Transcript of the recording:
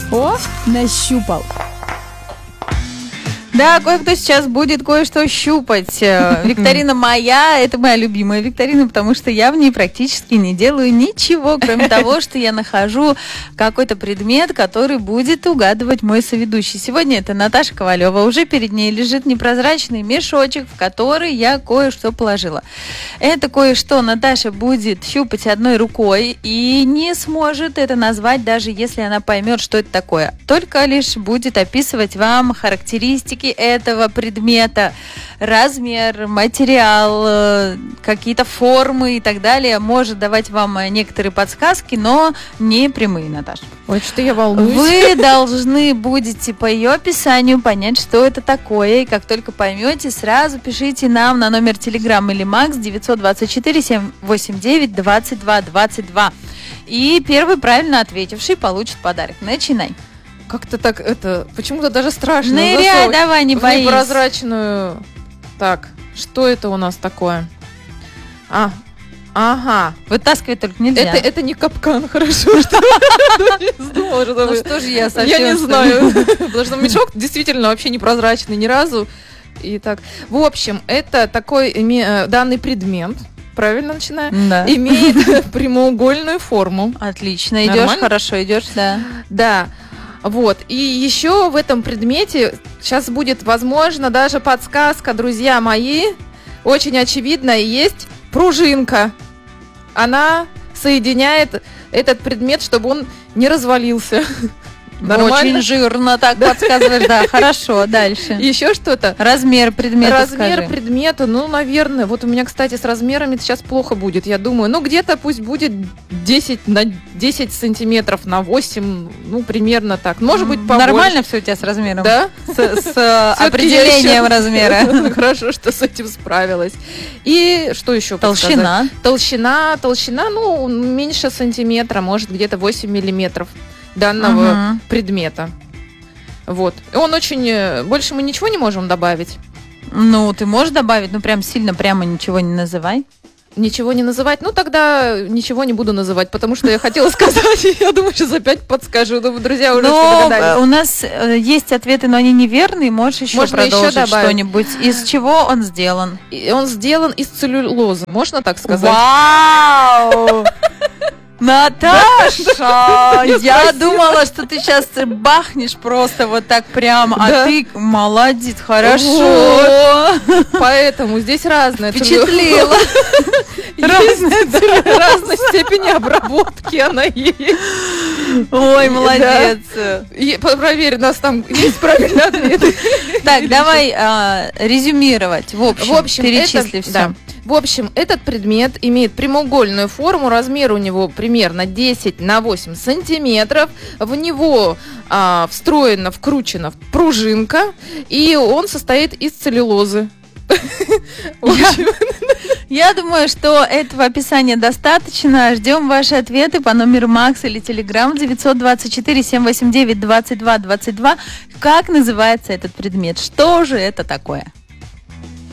О, нащупал. Да, кое-кто сейчас будет кое-что щупать. Викторина моя, это моя любимая викторина, потому что я в ней практически не делаю ничего, кроме того, что я нахожу какой-то предмет, который будет угадывать мой соведущий. Сегодня это Наташа Ковалева. Уже перед ней лежит непрозрачный мешочек, в который я кое-что положила. Это кое-что Наташа будет щупать одной рукой и не сможет это назвать, даже если она поймет, что это такое. Только лишь будет описывать вам характеристики этого предмета, размер, материал, какие-то формы и так далее. Может давать вам некоторые подсказки, но не прямые, Наташа. Ой, что я волнуюсь. Вы должны будете по ее описанию понять, что это такое. И как только поймете, сразу пишите нам на номер Telegram или Макс 924-789-2222. И первый правильно ответивший получит подарок. Начинай. Как-то так почему-то даже страшно. Ныряй, давай, не боись. Непрозрачную. Так, что это у нас такое? Ага. Вытаскивать только нельзя. Это не капкан, хорошо. Что же я совсем... Я не знаю. Потому что мешок действительно вообще непрозрачный ни разу. И так. В общем, это такой данный предмет. Правильно начинаем? Да. Имеет прямоугольную форму. Отлично. Идешь, хорошо идешь, да. Да. Вот. И еще в этом предмете сейчас будет, возможно, даже подсказка, друзья мои. Очень очевидно, есть пружинка. Она соединяет этот предмет, чтобы он не развалился. Очень жирно так подсказываешь, да, хорошо, дальше. Еще что-то? Размер предмета, Размер предмета, наверное, вот у меня, кстати, с размерами сейчас плохо будет, я думаю, где-то пусть будет 10 на 10 сантиметров на 8, примерно так. Может быть, побольше. Нормально все у тебя с размером? Да? С определением размера. Хорошо, что с этим справилась. И что еще подсказать? Толщина, меньше сантиметра, может, где-то 8 миллиметров данного предмета. Вот. Он очень... Больше мы ничего не можем добавить? Ты можешь добавить, прям сильно прямо ничего не называй. Ничего не называть? Тогда ничего не буду называть, потому что я хотела сказать, я думаю, сейчас опять подскажу. Друзья уже догадались. У нас есть ответы, но они неверные. Можешь еще продолжить что-нибудь? Из чего он сделан? Он сделан из целлюлозы. Можно так сказать? Вау! Наташа, я думала, что ты сейчас бахнешь просто вот так прямо, а ты молодец, хорошо. Поэтому здесь разное. Впечатлила. Разной степени обработки она есть. Ой, молодец. Проверь, у нас там есть правильный ответ. Так, давай резюмировать. В общем, перечисли все. В общем, этот предмет имеет прямоугольную форму, размер у него примерно 10 на 8 сантиметров, в него вкручена пружинка, и он состоит из целлюлозы. Я думаю, что этого описания достаточно. Ждем ваши ответы по номеру Макс или Telegram 924-789-2222. Как называется этот предмет? Что же это такое?